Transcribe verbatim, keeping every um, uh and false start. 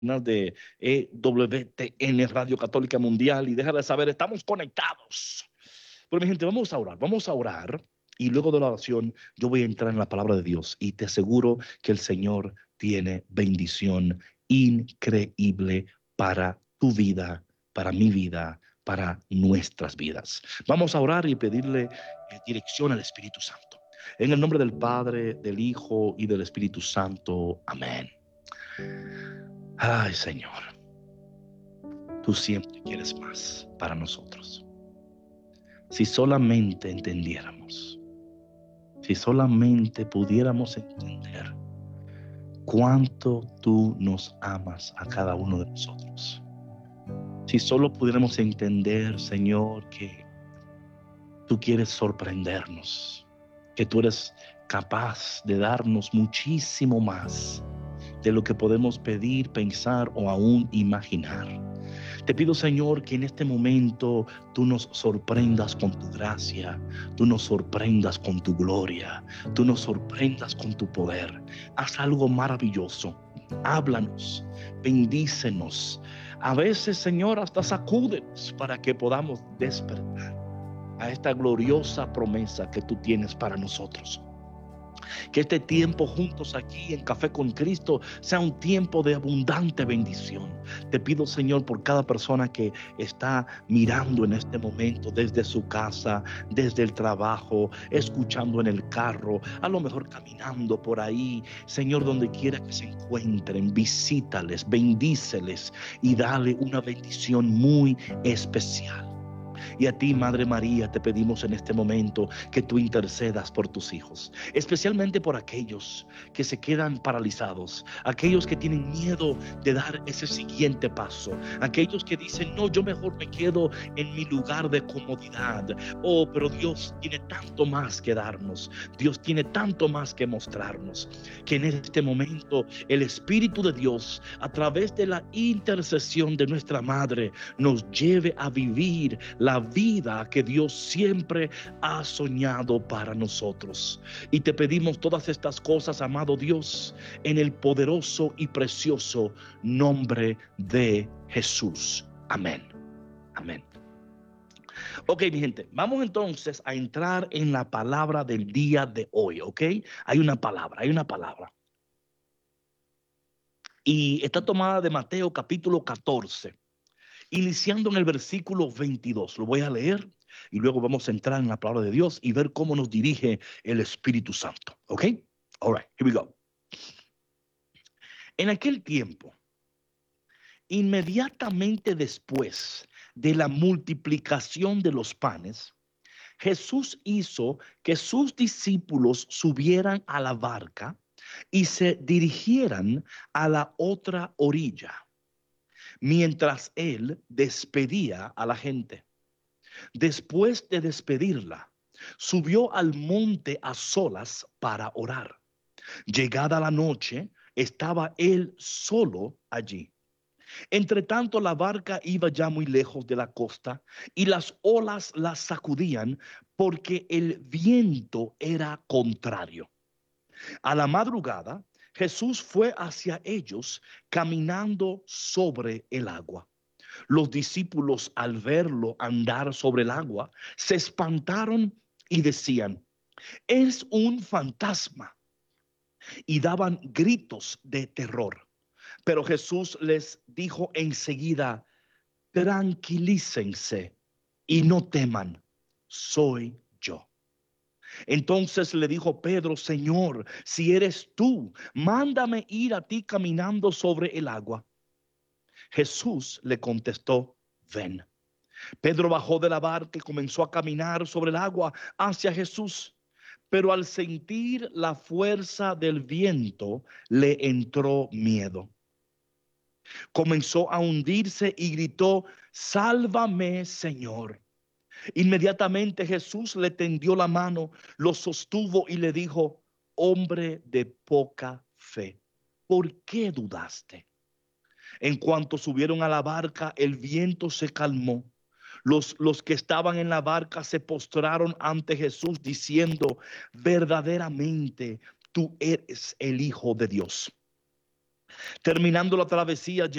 de E W T N Radio Católica Mundial, y déjale saber, estamos conectados. Pero mi gente, vamos a orar, vamos a orar, y luego de la oración yo voy a entrar en la palabra de Dios, y te aseguro que el Señor tiene bendición increíble para tu vida, para mi vida, para nuestras vidas. Vamos a orar y pedirle eh, dirección al Espíritu Santo. En el nombre del Padre, del Hijo y del Espíritu Santo. Amén. Ay, Señor, tú siempre quieres más para nosotros. Si solamente entendiéramos, si solamente pudiéramos entender cuánto tú nos amas a cada uno de nosotros. Si solo pudiéramos entender, Señor, que tú quieres sorprendernos, que tú eres capaz de darnos muchísimo más de lo que podemos pedir, pensar o aún imaginar. Te pido, Señor, que en este momento tú nos sorprendas con tu gracia, tú nos sorprendas con tu gloria, tú nos sorprendas con tu poder. Haz algo maravilloso. Háblanos, bendícenos. A veces, Señor, hasta sacúdenos para que podamos despertar a esta gloriosa promesa que tú tienes para nosotros. Que este tiempo juntos aquí en Café con Cristo sea un tiempo de abundante bendición. Te pido, Señor, por cada persona que está mirando en este momento desde su casa, desde el trabajo, escuchando en el carro, a lo mejor caminando por ahí. Señor, donde quiera que se encuentren, visítales, bendíceles y dale una bendición muy especial. Y a ti, Madre María, te pedimos en este momento que tú intercedas por tus hijos, especialmente por aquellos que se quedan paralizados, aquellos que tienen miedo de dar ese siguiente paso, aquellos que dicen, no, yo mejor me quedo en mi lugar de comodidad. Oh, pero Dios tiene tanto más que darnos, Dios tiene tanto más que mostrarnos, que en este momento el Espíritu de Dios, a través de la intercesión de nuestra Madre, nos lleve a vivir la vida que Dios siempre ha soñado para nosotros. Y te pedimos todas estas cosas, amado Dios, en el poderoso y precioso nombre de Jesús. Amén. Amén. Ok, mi gente, vamos entonces a entrar en la palabra del día de hoy, ¿ok? Hay una palabra, hay una palabra. Y está tomada de Mateo capítulo catorce. Iniciando en el versículo veintidós, lo voy a leer y luego vamos a entrar en la palabra de Dios y ver cómo nos dirige el Espíritu Santo. ¿Ok? All right, here we go. En aquel tiempo, inmediatamente después de la multiplicación de los panes, Jesús hizo que sus discípulos subieran a la barca y se dirigieran a la otra orilla, mientras él despedía a la gente. Después de despedirla, subió al monte a solas para orar. Llegada la noche, estaba él solo allí. Entre tanto, la barca iba ya muy lejos de la costa y las olas la sacudían porque el viento era contrario. A la madrugada, Jesús fue hacia ellos caminando sobre el agua. Los discípulos, al verlo andar sobre el agua, se espantaron y decían, es un fantasma, y daban gritos de terror. Pero Jesús les dijo enseguida, tranquilícense y no teman, soy yo. Entonces le dijo Pedro, Señor, si eres tú, mándame ir a ti caminando sobre el agua. Jesús le contestó, ven. Pedro bajó de la barca y comenzó a caminar sobre el agua hacia Jesús. Pero al sentir la fuerza del viento, le entró miedo. Comenzó a hundirse y gritó, sálvame, Señor. Inmediatamente Jesús le tendió la mano, lo sostuvo y le dijo, hombre de poca fe, ¿por qué dudaste? En cuanto subieron a la barca, el viento se calmó. Los, los que estaban en la barca se postraron ante Jesús diciendo, verdaderamente tú eres el Hijo de Dios. Terminando la travesía,